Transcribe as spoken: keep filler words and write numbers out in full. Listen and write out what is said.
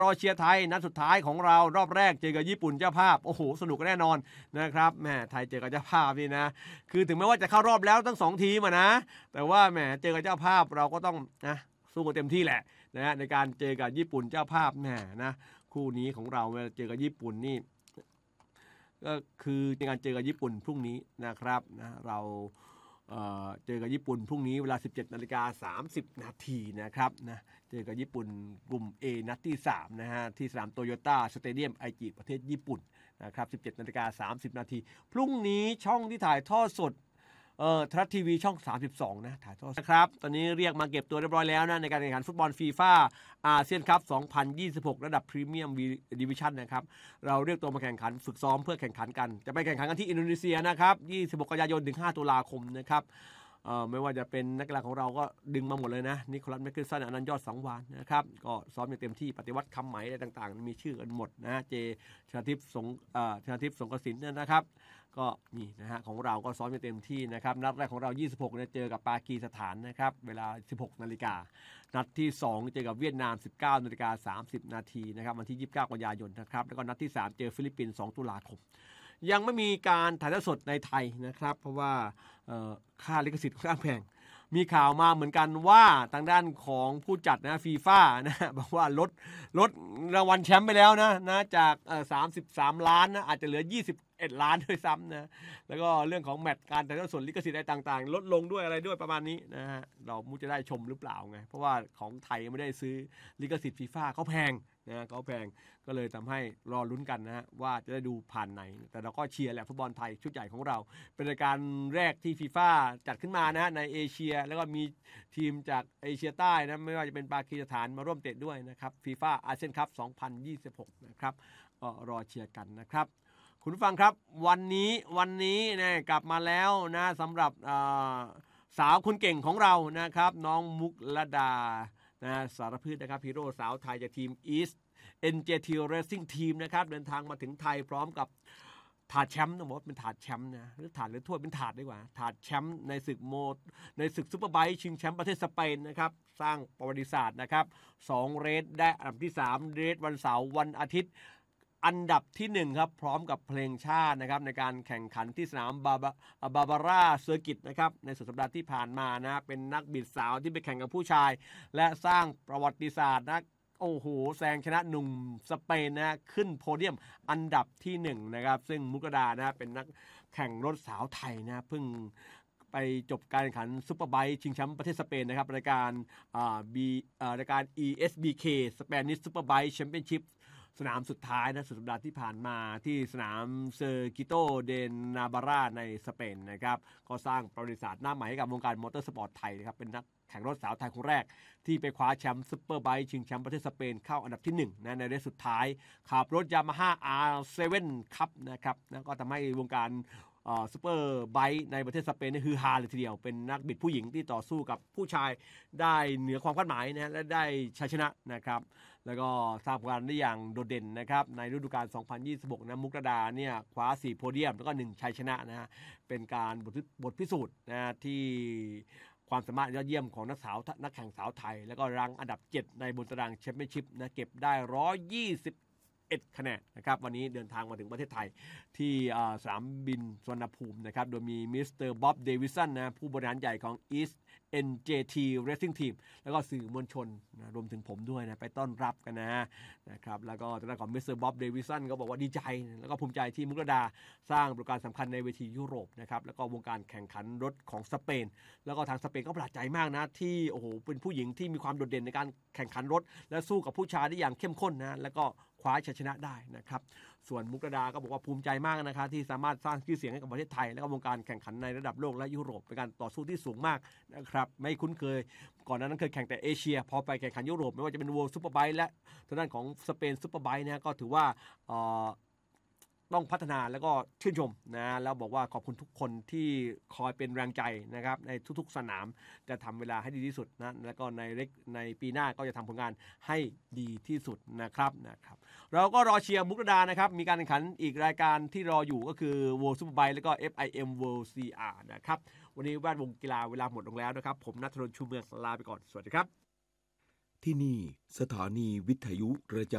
รอเชียร์ไทยนัดสุดท้ายของเรารอบแรกเจอกับญี่ปุ่นเจ้าภาพโอ้โหสนุกแน่นอนนะครับแหมไทยเจอกับเจ้าภาพนี่นะคือถึงแม้ว่าจะเข้ารอบแล้วทั้งสองทีมอ่ะนะแต่ว่าแหมเจอกับเจ้าภาพเราก็ต้องนะสู้กันเต็มที่แหละนะในการเจอกับญี่ปุ่นเจ้าภาพแหมนะคู่นี้ของเราเจอกับญี่ปุ่นนี่ก็คือในการเจอกับญี่ปุ่นพรุ่งนี้นะครับนะเราเอ่อเจอกับญี่ปุ่นพรุ่งนี้เวลา สิบเจ็ดนาฬิกาสามสิบนาทีนะครับนะเจอกับญี่ปุ่นกลุ่ม A นัดที่สามนะฮะที่สนามโตโยต้าสเตเดียมไอจิประเทศญี่ปุ่นนะครับ สิบเจ็ดนาฬิกาสามสิบนาทีพรุ่งนี้ช่องที่ถ่ายทอดสดเอ่อทรัฐทีวีช่องสามสิบสองนะถ่ายทอดนะครับตอนนี้เรียกมาเก็บตัวเรียบร้อยแล้วนะในการแข่งขันฟุตบอลฟีฟ่าอาเซียนคัพสองพันยี่สิบหกระดับพรีเมียมดิวิชั่นนะครับเราเรียกตัวมาแข่งขันฝึกซ้อมเพื่อแข่งขันกันจะไปแข่งขันกันที่อินโดนีเซียนะครับยี่สิบหกกันยายนถึงห้าตุลาคมนะครับเอ่อไม่ว่าจะเป็นนักกีฬาของเราก็ดึงมาหมดเลยนะนิโคลัสแมคคินสันอนันต์ยอดสังวานนะครับก็ซ้อมอย่างเต็มที่ปฏิวัติคำไหมอะไรต่างๆมีชื่อกันหมดนะเจชนาทิพย์สงเอ่อชนาทิพย์สงกสินนะครับก็นี่นะฮะของเราก็ซ้อมอย่างเต็มที่นะครับนัดแรกของเรายี่สิบหกเนี่ยเจอกับปากีสถานนะครับเวลา สิบหกนาฬิกานัดที่สองเจอกับเวียดนาม สิบเก้านาฬิกาสามสิบนาทีนะครับวันที่ยี่สิบเก้ากันยายนนะครับแล้วก็นัดที่สามเจอฟิลิปปินส์สองตุลาคมยังไม่มีการถ่ายทอดสดในไทยนะครับเพราะว่าค่าลิขสิทธิ์ค่อนข้างแพงมีข่าวมาเหมือนกันว่าทางด้านของผู้จัดนะฟีฟ่านะบอกว่าลดลดรางวัลแชมป์ไปแล้วนะนะจากสามสิบสามล้านนะอาจจะเหลือยี่สิบเอ็ดล้านด้วยซ้ำนะแล้วก็เรื่องของแมตช์การถ่ายทอดสดลิขสิทธิ์อะไรต่างๆลดลงด้วยอะไรด้วยประมาณนี้นะฮะเรามุจะได้ชมหรือเปล่าไงเพราะว่าของไทยไม่ได้ซื้อลิขสิทธิ์ฟีฟ่าเขาแพงนะเขาแพงก็เลยทำให้รอลุ้นกันนะฮะว่าจะได้ดูผ่านไหนแต่เราก็เชียร์แหละฟุตบอลไทยชุดใหญ่ของเราเป็นรายการแรกที่ฟีฟ่าจัดขึ้นมานะในเอเชียแล้วก็มีทีมจากเอเชียใต้นะไม่ว่าจะเป็นปากีสถานมาร่วมเตะด้วยนะครับฟีฟ่าอาเซียนคัพสองพันยี่สิบหกนะครับก็รอเชียร์กันนะครับคุณผู้ฟังครับวันนี้วันนี้เนี่ยกลับมาแล้วนะสำหรับสาวคนเก่งของเรานะครับน้องมุกลดานะสารพืชนะครับฮีโร่สาวไทยจากทีม East เอ็น เจ ที Racing Team นะครับเดินทางมาถึงไทยพร้อมกับถาดแชมป์ต้องบอกว่าเป็นถาดแชมป์นะหรือถาดหรือถ้วยเป็นถาดดีกว่าถาดแชมป์ในศึกโมดในศึกซุปเปอร์ไบค์ชิงแชมป์ประเทศสเปนนะครับสร้างประวัติศาสตร์นะครับสองเรสได้อันดับที่สามเรสวันเสาร์วันอาทิตย์อันดับที่หนึ่งครับพร้อมกับเพลงชาตินะครับในการแข่งขันที่สนามบาบาบาบาร่าเซอร์กิตนะครับในสุดสัปดาห์ที่ผ่านมานะเป็นนักบิดสาวที่ไปแข่งกับผู้ชายและสร้างประวัติศาสตร์นะโอ้โหแซงชนะหนุ่มสเปนนะขึ้นโพเดียมอันดับที่หนึ่งนะครับซึ่งมุกดานะเป็นนักแข่งรถสาวไทยนะเพิ่งไปจบการแข่งขันซุปเปอร์ไบค์ชิงแชมป์ประเทศสเปนนะครับรายการอ่าบีอ่ารายการ อี เอส บี เค Spanish Superbike Championshipสนามสุดท้ายนะสุดสัปดาห์ที่ผ่านมาที่สนามเซอร์กิโตเดนนาบาร่าในสเปนนะครับก็สร้างประวัติศาสตร์หน้าใหม่ให้กับวงการมอเตอร์สปอร์ตไทยนะครับเป็นนักแข่งรถสาวไทยคนแรกที่ไปคว้าแชมป์ซุปเปอร์ไบค์ชิงแชมป์ประเทศสเปนเข้าอันดับที่หนึ่งนะในเรสสุดท้ายขับรถ Yamaha อาร์ เซเว่น Cup นะครับนะก็ทำให้วงการซุปเปอร์ไบค์ในประเทศสเปนนี่ฮือฮาเลยทีเดียวเป็นนักบิดผู้หญิงที่ต่อสู้กับผู้ชายได้เหนือความคาดหมายนะและได้ชัยชนะนะครับแล้วก็สร้างผลงานได้อย่างโดดเด่นนะครับในฤดูกาลสองพันยี่สิบหกนะมุกดาเนี่ยคว้าสี่โพเดียมแล้วก็หนึ่งชัยชนะนะฮะเป็นการบทบทพิสูจน์นะที่ความสามารถยอดเยี่ยมของนักสาวนักแข่งสาวไทยแล้วก็รังอันดับเจ็ดในบนตารางแชมเปี้ยนชิพนะเก็บได้หนึ่งร้อยยี่สิบเอ็ดคะแนนนะครับวันนี้เดินทางมาถึงประเทศไทยที่สนามบินสุวรรณภูมินะครับโดยมีมิสเตอร์บ๊อบเดวิสันนะผู้บริหารใหญ่ของ East เอ็น เจ ที Racing Team แล้วก็สื่อมวลชนนะรวมถึงผมด้วยนะไปต้อนรับกันนะนะครับแล้วก็ทางด้านของมิสเตอร์บ๊อบเดวิสันก็บอกว่าดีใจแล้วก็ภูมิใจที่มุกดาสร้างประสบการณ์สำคัญในเวทียุโรปนะครับแล้วก็วงการแข่งขันรถของสเปนแล้วก็ทางสเปนก็ประหลาดใจมากนะที่โอ้โหเป็นผู้หญิงที่มีความโดดเด่นในการแข่งขันรถและสู้กับผู้ชายได้อย่างเข้มข้นนะแล้วก็คว้าชัยชนะได้นะครับส่วนมุกดาก็บอกว่าภูมิใจมากนะครับที่สามารถสร้างชื่อเสียงให้กับประเทศไทยและก็วงการแข่งขันในระดับโลกและยุโรปเป็นการต่อสู้ที่สูงมากนะครับไม่คุ้นเคยก่อนหน้านั้นเคยแข่งแต่เอเชียพอไปแข่งขันยุโรปไม่ว่าจะเป็น World Superbike และทางด้านของสเปน Superbike นะก็ถือว่าต้องพัฒนาแล้วก็ชื่นชมนะแล้วบอกว่าขอบคุณทุกคนที่คอยเป็นแรงใจนะครับในทุกๆสนามจะทำเวลาให้ดีที่สุดนะแล้วก็ในเล็กในปีหน้าก็จะทำผลงานให้ดีที่สุดนะครับนะครับเราก็รอเชียร์มุกดานะครับมีการแข่งขันอีกรายการที่รออยู่ก็คือ World Superbike แล้วก็ เอฟ ไอ เอ็ม World ซี อาร์ นะครับวันนี้แวดวงกีฬาเวลาหมดลงแล้วนะครับผมณัฐรนชูเมืองลาไปก่อนสวัสดีครับที่นี่สถานีวิทยุกระจาย